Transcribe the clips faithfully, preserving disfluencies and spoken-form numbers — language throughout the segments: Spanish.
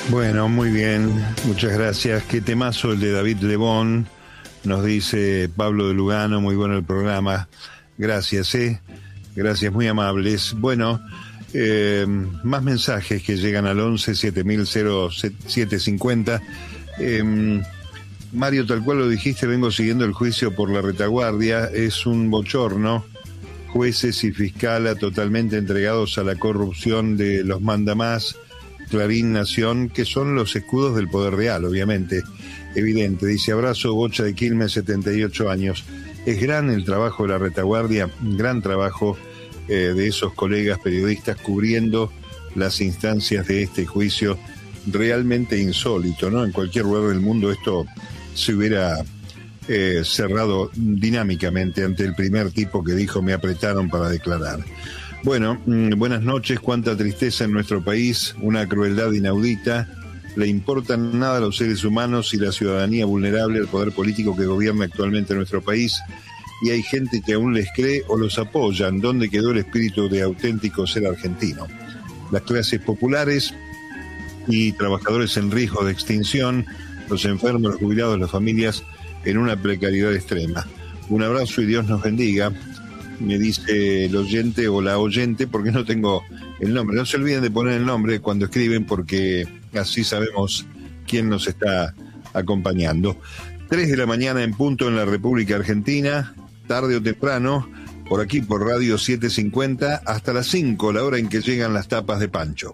Bueno, muy bien, muchas gracias. Qué temazo el de David Lebón, nos dice Pablo de Lugano, muy bueno el programa. Gracias, eh. Gracias, muy amables. Bueno, eh, más mensajes que llegan al once siete mil cero siete cincuenta. Eh, Mario, tal cual lo dijiste, vengo siguiendo el juicio por la retaguardia. Es un bochorno. Jueces y fiscala totalmente entregados a la corrupción de los mandamás, Clarín, Nación, que son los escudos del poder real, obviamente. Evidente. Dice, abrazo, Bocha de Quilmes, setenta y ocho años. Es gran el trabajo de la retaguardia, gran trabajo eh, de esos colegas periodistas cubriendo las instancias de este juicio realmente insólito, ¿no? En cualquier lugar del mundo esto se hubiera eh, cerrado dinámicamente ante el primer tipo que dijo me apretaron para declarar. Bueno, mmm, buenas noches. Cuánta tristeza en nuestro país, una crueldad inaudita. Le importan nada a los seres humanos y la ciudadanía vulnerable al poder político que gobierna actualmente nuestro país. Y hay gente que aún les cree o los apoyan. ¿Dónde quedó el espíritu de auténtico ser argentino? Las clases populares y trabajadores en riesgo de extinción, los enfermos, los jubilados, las familias en una precariedad extrema. Un abrazo y Dios nos bendiga. Me dice el oyente o la oyente, porque no tengo el nombre. No se olviden de poner el nombre cuando escriben, porque así sabemos quién nos está acompañando. Tres de la mañana en punto en la República Argentina, tarde o temprano, por aquí por Radio setecientos cincuenta, hasta las cinco, la hora en que llegan las tapas de Pancho.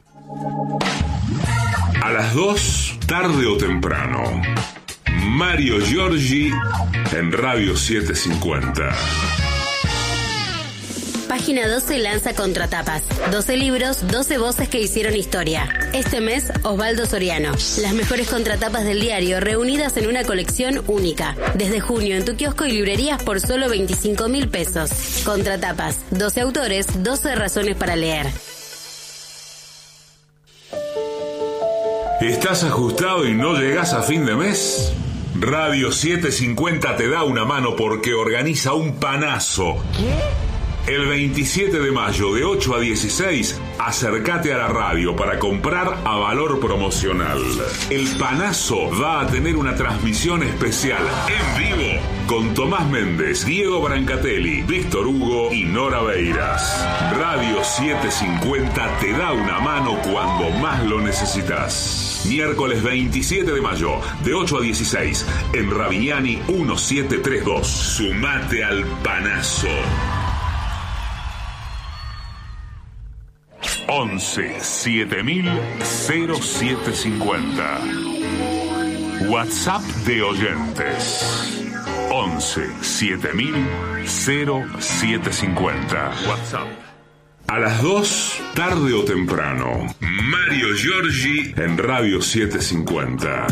A las dos, tarde o temprano, Mario Giorgi en Radio setecientos cincuenta. Página doce lanza Contratapas. doce libros, doce voces que hicieron historia. Este mes, Osvaldo Soriano. Las mejores contratapas del diario reunidas en una colección única. Desde junio en tu kiosco y librerías por solo veinticinco mil pesos. Contratapas. doce autores, doce razones para leer. ¿Estás ajustado y no llegás a fin de mes? Radio setecientos cincuenta te da una mano porque organiza un panazo. ¿Qué? El veintisiete de mayo de ocho a dieciséis, acércate a la radio para comprar a valor promocional. El panazo va a tener una transmisión especial en vivo con Tomás Méndez, Diego Brancatelli, Víctor Hugo y Nora Beiras. Radio setecientos cincuenta te da una mano cuando más lo necesitas. Miércoles veintisiete de mayo, de ocho a dieciséis, en Ravignani diecisiete treinta y dos. Sumate al panazo. once siete mil cero siete cincuenta. WhatsApp de oyentes once siete mil cero siete cincuenta. WhatsApp. A las dos, tarde o temprano, Mario Giorgi en Radio setecientos cincuenta.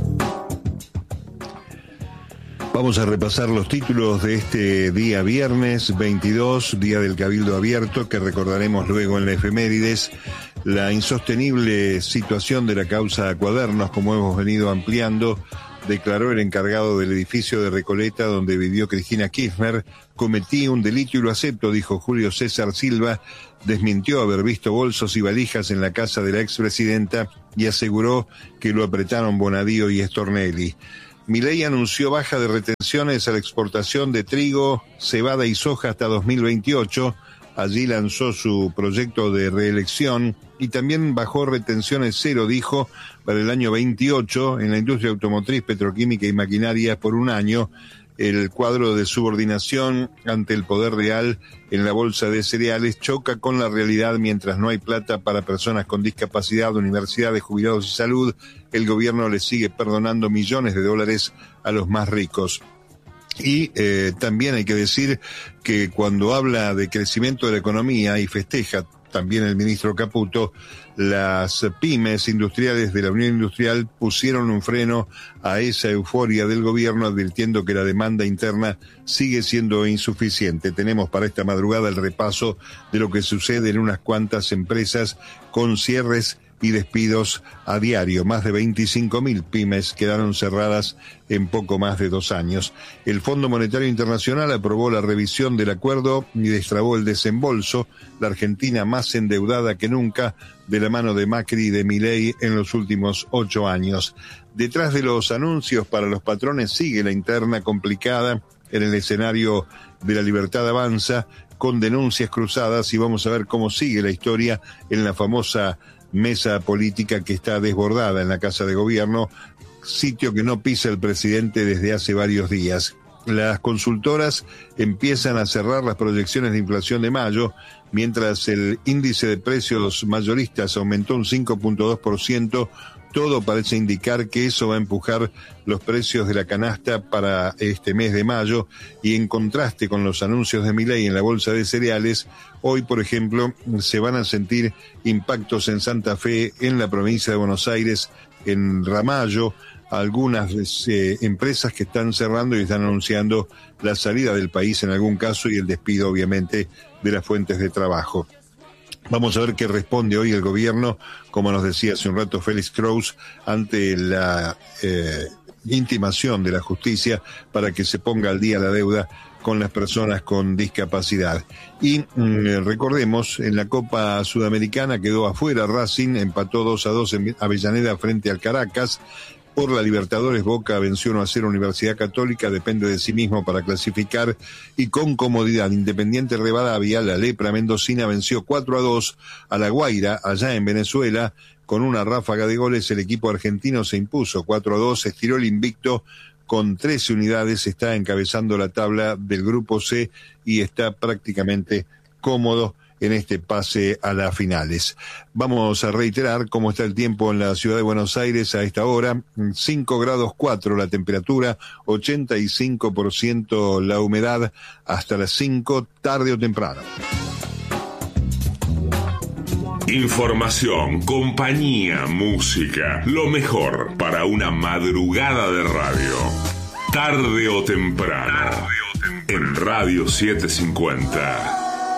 Vamos a repasar los títulos de este día viernes veintidós, día del Cabildo Abierto, que recordaremos luego en la efemérides. La insostenible situación de la causa Cuadernos, como hemos venido ampliando, declaró el encargado del edificio de Recoleta donde vivió Cristina Kirchner. Cometí un delito y lo acepto, dijo Julio César Silva. Desmintió haber visto bolsos y valijas en la casa de la expresidenta y aseguró que lo apretaron Bonadío y Stornelli. Milei anunció baja de retenciones a la exportación de trigo, cebada y soja hasta dos mil veintiocho. Allí lanzó su proyecto de reelección y también bajó retenciones cero, dijo, para el año veintiocho en la industria automotriz, petroquímica y maquinaria por un año. El cuadro de subordinación ante el poder real en la bolsa de cereales choca con la realidad mientras no hay plata para personas con discapacidad, universidades, jubilados y salud. El gobierno le sigue perdonando millones de dólares a los más ricos. Y eh, también hay que decir que cuando habla de crecimiento de la economía y festeja también el ministro Caputo, las pymes industriales de la Unión Industrial pusieron un freno a esa euforia del gobierno, advirtiendo que la demanda interna sigue siendo insuficiente. Tenemos para esta madrugada el repaso de lo que sucede en unas cuantas empresas con cierres y despidos a diario. Más de veinticinco mil pymes quedaron cerradas en poco más de dos años. El Fondo Monetario Internacional aprobó la revisión del acuerdo y destrabó el desembolso. La Argentina más endeudada que nunca, de la mano de Macri y de Milei en los últimos ocho años. Detrás de los anuncios para los patrones sigue la interna complicada en el escenario de La Libertad Avanza, con denuncias cruzadas, y vamos a ver cómo sigue la historia en la famosa mesa política que está desbordada en la Casa de Gobierno, sitio que no pisa el presidente desde hace varios días. Las consultoras empiezan a cerrar las proyecciones de inflación de mayo, mientras el índice de precios mayoristas aumentó un cinco punto dos por ciento. Todo parece indicar que eso va a empujar los precios de la canasta para este mes de mayo, y en contraste con los anuncios de Milei en la bolsa de cereales, hoy, por ejemplo, se van a sentir impactos en Santa Fe, en la provincia de Buenos Aires, en Ramallo, algunas eh, empresas que están cerrando y están anunciando la salida del país en algún caso y el despido, obviamente, de las fuentes de trabajo. Vamos a ver qué responde hoy el gobierno, como nos decía hace un rato Félix Kraus, ante la eh, intimación de la justicia para que se ponga al día la deuda con las personas con discapacidad. Y mm, recordemos, en la Copa Sudamericana quedó afuera Racing, empató dos a dos en Avellaneda frente al Caracas. Por la Libertadores, Boca venció uno a cero Universidad Católica, depende de sí mismo para clasificar, y con comodidad. Independiente Rivadavia, la lepra mendocina, venció cuatro a dos a La Guaira, allá en Venezuela. Con una ráfaga de goles, el equipo argentino se impuso cuatro a dos, estiró el invicto con trece unidades, está encabezando la tabla del Grupo C y está prácticamente cómodo en este pase a las finales. Vamos a reiterar cómo está el tiempo en la ciudad de Buenos Aires a esta hora. cinco grados cuatro la temperatura, ochenta y cinco por ciento la humedad, hasta las cinco, tarde o temprano. Información, compañía, música, lo mejor para una madrugada de radio. Tarde o temprano, Tarde o temprano. En Radio setecientos cincuenta.